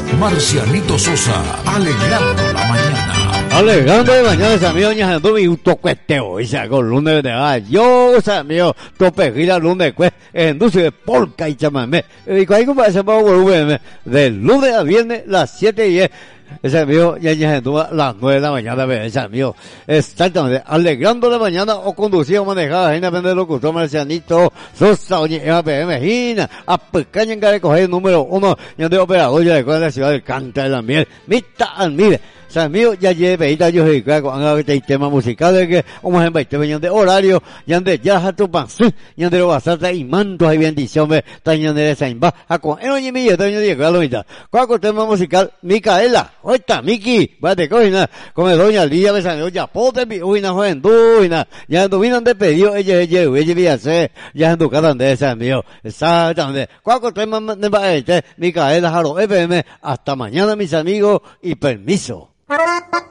Marcianito Sosa, alegrando la mañana. Alegrando de mañana, ese amigo, ña gente, mi toqueteo, y se con lunes de yo, ese amigo, topejila lunes, pues, en dulce de polka y chamamé. Y cuando hay ese pago volumen, de lunes a viernes, las 7:10. Ese amigo, ya gente, las 9 de la mañana, ese amigo, exactamente, alegrando la mañana, o conducía o manejaba, en depende del locutor, Marcianito Sosa, oye, PM, Gina, a pequeña en que recoger el número 1, ya de operador, ya de la ciudad del Canta de la Miel, Mita Almire. O sea, mío, ya lleve ahí, yo sé que cuando hay temas musicales que, vamos en 20 de horario, ya de ya a tu pansu, ya de lo bastante y mantos y bendiciones, tañan de esa imba, a con, oye, mi, yo tengo 10 grados ahorita. ¿Cuál tema musical? Micaela, oita, Miki, vate, coina, con el doña Lía, me salió ya, pote, uina, joven, duina, ya dominan de pedido, ella, ya en tu cara de esa, mío, exactamente. ¿Cuál tema de este? Micaela, Jaro, FM, hasta mañana, mis amigos, y permiso.